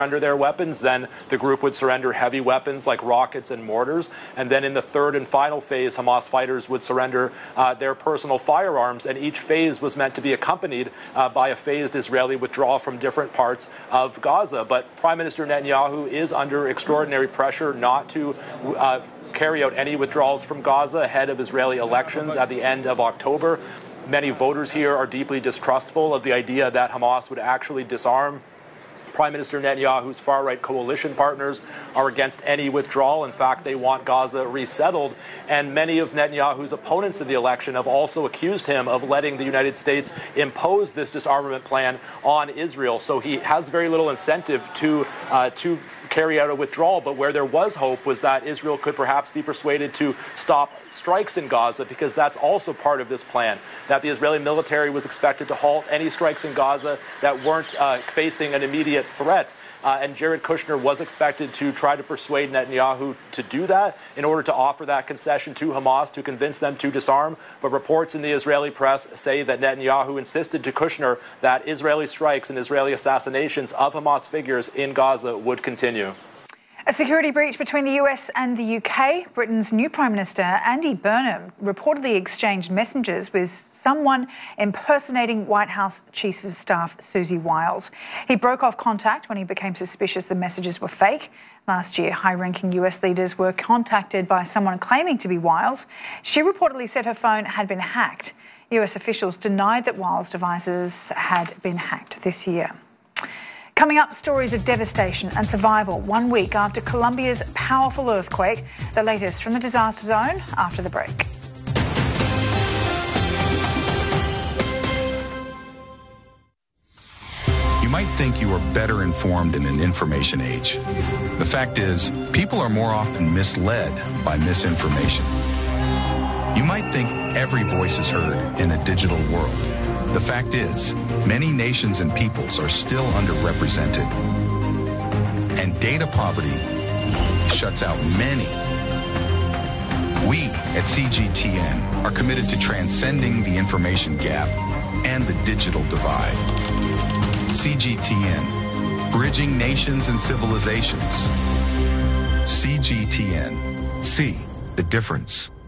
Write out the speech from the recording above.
surrender their weapons, then the group would surrender heavy weapons like rockets and mortars. And then in the third and final phase, Hamas fighters would surrender their personal firearms. And each phase was meant to be accompanied by a phased Israeli withdrawal from different parts of Gaza. But Prime Minister Netanyahu is under extraordinary pressure not to carry out any withdrawals from Gaza ahead of Israeli elections at the end of October. Many voters here are deeply distrustful of the idea that Hamas would actually disarm. Prime Minister Netanyahu's far-right coalition partners are against any withdrawal. In fact, they want Gaza resettled. And many of Netanyahu's opponents in the election have also accused him of letting the United States impose this disarmament plan on Israel. So he has very little incentive to carry out a withdrawal. But where there was hope was that Israel could perhaps be persuaded to stop strikes in Gaza, because that's also part of this plan, that the Israeli military was expected to halt any strikes in Gaza that weren't facing an immediate threat. And Jared Kushner was expected to try to persuade Netanyahu to do that in order to offer that concession to Hamas to convince them to disarm. But reports in the Israeli press say that Netanyahu insisted to Kushner that Israeli strikes and Israeli assassinations of Hamas figures in Gaza would continue. A security breach between the US and the UK. Britain's new Prime Minister, Andy Burnham, reportedly exchanged messages with someone impersonating White House Chief of Staff Susie Wiles. He broke off contact when he became suspicious the messages were fake. Last year, high-ranking US leaders were contacted by someone claiming to be Wiles. She reportedly said her phone had been hacked. US officials denied that Wiles' devices had been hacked this year. Coming up, stories of devastation and survival 1 week after Colombia's powerful earthquake. The latest from the disaster zone after the break. You might think you are better informed in an information age. The fact is, people are more often misled by misinformation. You might think every voice is heard in a digital world. The fact is, many nations and peoples are still underrepresented. And data poverty shuts out many. We at CGTN are committed to transcending the information gap and the digital divide. CGTN, bridging nations and civilizations. CGTN, see the difference.